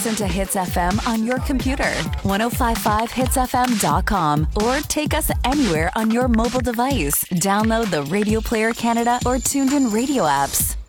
Listen to Hits FM on your computer, 1055hitsfm.com, or take us anywhere on your mobile device. Download the Radio Player Canada or TuneIn Radio apps.